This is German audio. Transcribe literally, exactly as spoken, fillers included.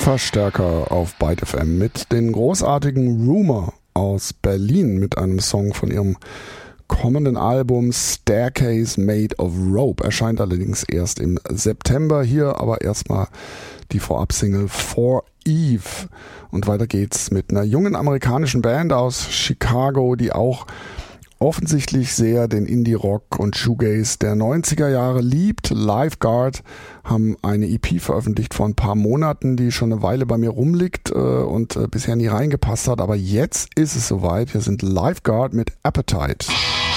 Verstärker auf Byte F M mit den großartigen Rumour aus Berlin mit einem Song von ihrem kommenden Album Staircase Made of Rope. Erscheint allerdings erst im September. Hier aber erstmal die Vorabsingle For Eve. Und weiter geht's mit einer jungen amerikanischen Band aus Chicago, die auch offensichtlich sehr den Indie-Rock und Shoegaze der neunziger Jahre liebt. Lifeguard haben eine E P veröffentlicht vor ein paar Monaten, die schon eine Weile bei mir rumliegt äh, und äh, bisher nie reingepasst hat. Aber jetzt ist es soweit. Hier sind Lifeguard mit Appetite.